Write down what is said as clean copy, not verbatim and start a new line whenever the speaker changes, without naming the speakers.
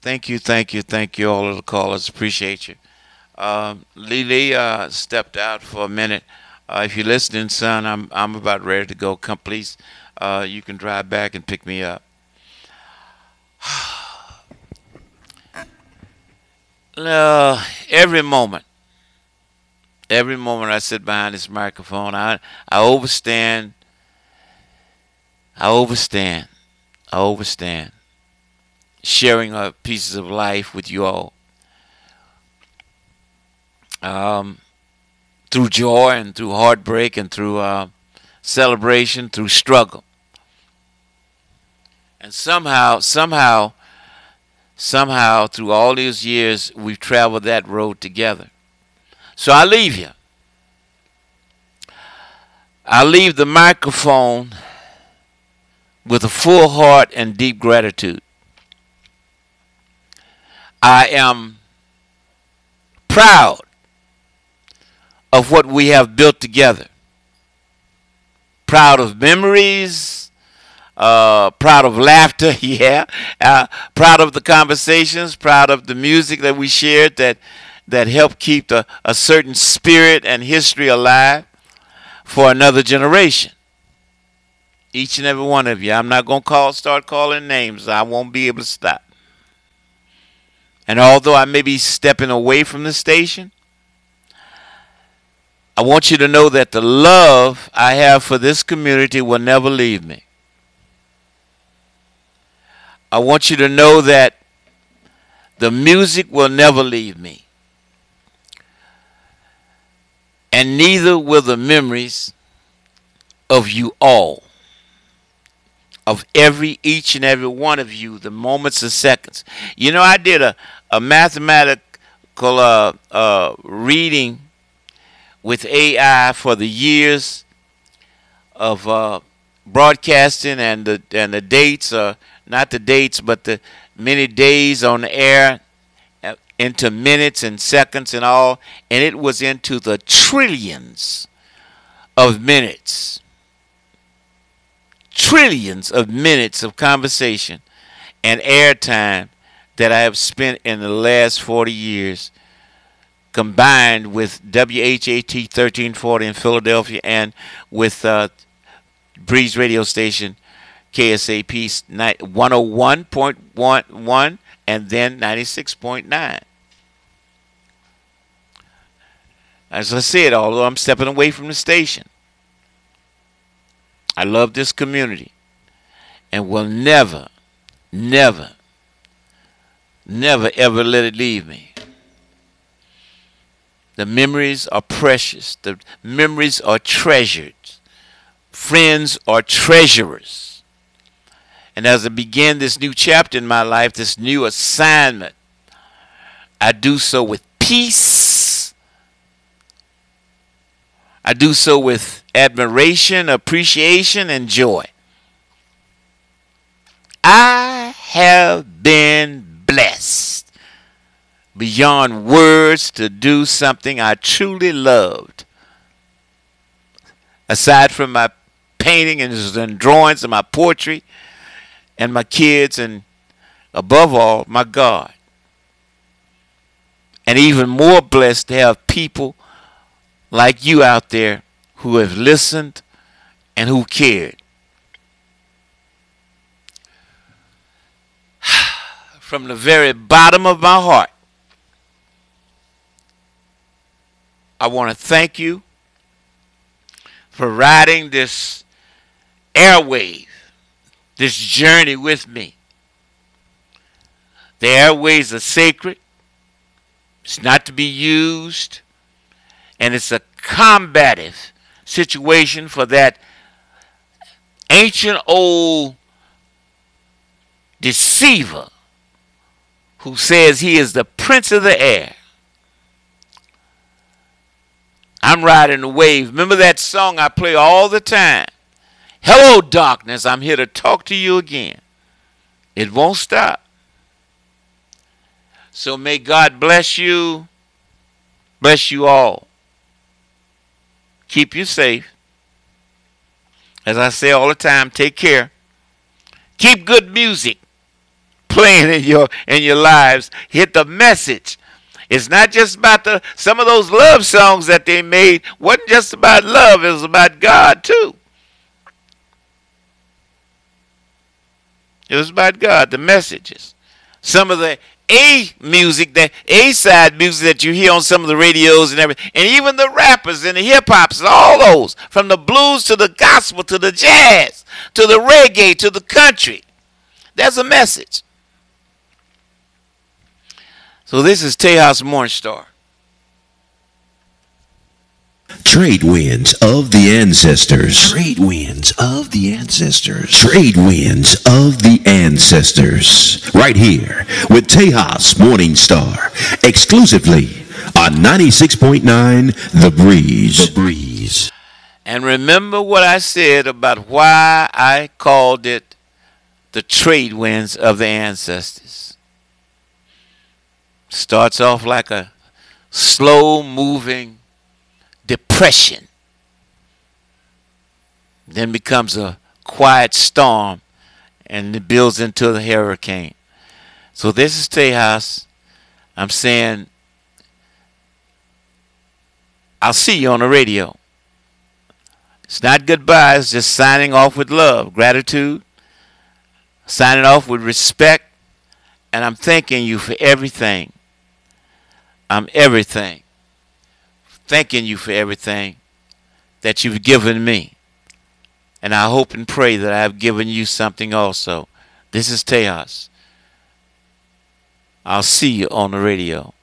thank you, all of the callers. Appreciate you. Lily stepped out for a minute. If you're listening, son, I'm about ready to go. Come, please. You can drive back and pick me up. Uh, every moment, every moment I sit behind this microphone, I overstand, I overstand, I overstand sharing pieces of life with you all. Um, Through joy and through heartbreak and through celebration, through struggle. And somehow, through all these years, we've traveled that road together. So I leave you. I leave the microphone with a full heart and deep gratitude. I am proud of what we have built together. Proud of memories, proud of laughter, yeah. Proud of the conversations, proud of the music that we shared that helped keep a certain spirit and history alive for another generation. Each and every one of you. I'm not going to start calling names. I won't be able to stop. And although I may be stepping away from the station, I want you to know that the love I have for this community will never leave me. I want you to know that the music will never leave me. And neither will the memories of you all, of each and every one of you, the moments and seconds. You know, I did a mathematical reading with AI for the years of broadcasting and the dates, not the dates, but the many days on the air into minutes and seconds and all, and it was into the trillions of minutes. Trillions of minutes of conversation and airtime that I have spent in the last 40 years, combined with WHAT 1340 in Philadelphia and with Breeze radio station KSAP 101.11 and then 96.9. As I said, although I'm stepping away from the station, I love this community and will never, never, never, ever let it leave me. The memories are precious. The memories are treasured. Friends are treasurers. And as I begin this new chapter in my life, this new assignment, I do so with peace. I do so with admiration, appreciation, and joy. I have been blessed beyond words to do something I truly loved. Aside from my painting and drawings and my poetry and my kids and above all, my God. And even more blessed to have people like you out there who have listened and who cared. From the very bottom of my heart, I want to thank you for riding this airwave, this journey with me. The airways are sacred. It's not to be used. And it's a combative situation for that ancient old deceiver who says he is the prince of the air. I'm riding the wave. Remember that song I play all the time? Hello, darkness. I'm here to talk to you again. It won't stop. So may God bless you all. Keep you safe. As I say all the time, take care. Keep good music playing in your lives hit the message. It's not just about some of those love songs that they made wasn't just about love, it was about God too. It was about God, the messages. Some of the the A-side music that you hear on some of the radios and everything, and even the rappers and the hip-hops, all those, from the blues to the gospel to the jazz to the reggae to the country. There's a message. So this is Tejas Morningstar.
Trade winds of the ancestors. Trade winds of the ancestors. Trade winds of the ancestors. Right here with Tejas Morningstar. Exclusively on 96.9 The Breeze. The Breeze.
And remember what I said about why I called it the trade winds of the ancestors. Starts off like a slow moving depression, then becomes a quiet storm, and it builds into the hurricane. So this is Tejas. I'm saying I'll see you on the radio. It's not goodbye, it's just signing off with love, gratitude, signing off with respect, and I'm thanking you for everything. I'm everything. Thanking you for everything that you've given me. And I hope and pray that I have given you something also. This is Tejas. I'll see you on the radio.